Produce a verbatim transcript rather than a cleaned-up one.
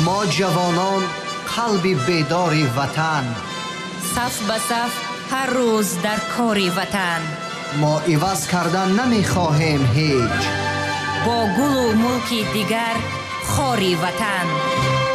ما جوانان قلبی بیداری وطن، صف به صف هر روز در کاری وطن. ما عوض کردن نمی خواهیم هیچ، با گل و ملک دیگر خاری وطن.